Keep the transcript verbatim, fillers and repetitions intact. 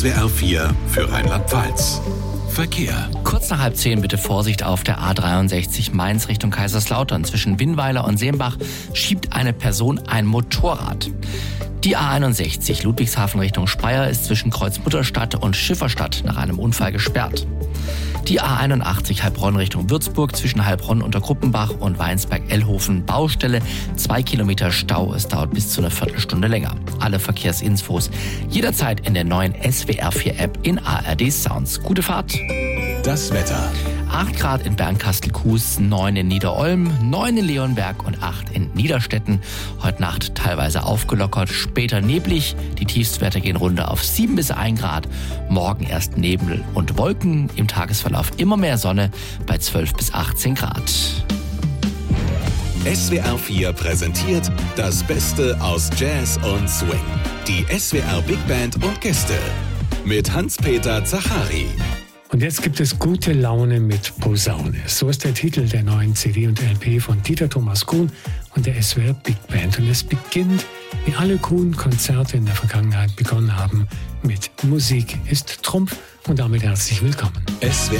S W R vier für Rheinland-Pfalz. Verkehr. Kurz nach halb zehn bitte Vorsicht auf der A dreiundsechzig Mainz Richtung Kaiserslautern. Zwischen Winnweiler und Seembach schiebt eine Person ein Motorrad. Die A einundsechzig Ludwigshafen Richtung Speyer ist zwischen Kreuzmutterstadt und Schifferstadt nach einem Unfall gesperrt. Die A einundachtzig Heilbronn Richtung Würzburg zwischen Heilbronn unter Gruppenbach und Weinsberg-Ellhofen Baustelle. Zwei Kilometer Stau, es dauert bis zu einer Viertelstunde länger. Alle Verkehrsinfos jederzeit in der neuen S W R vier App in A R D Sounds. Gute Fahrt. Das Wetter. acht Grad in Bernkastel-Kues, neun in Niederolm, neun in Leonberg und acht in Niederstetten. Heute Nacht teilweise aufgelockert, später neblig. Die Tiefstwerte gehen runter auf sieben bis ein Grad. Morgen erst Nebel und Wolken, im Tagesverlauf immer mehr Sonne bei zwölf bis achtzehn Grad. S W R vier präsentiert das Beste aus Jazz und Swing. Die S W R Big Band und Gäste mit Hans-Peter Zachary. Und jetzt gibt es gute Laune mit Posaune. So ist der Titel der neuen C D und L P von Dieter Thomas Kuhn und der S W R Big Band. Und es beginnt, wie alle Kuhn-Konzerte in der Vergangenheit begonnen haben, mit Musik ist Trumpf. Und damit herzlich willkommen. S W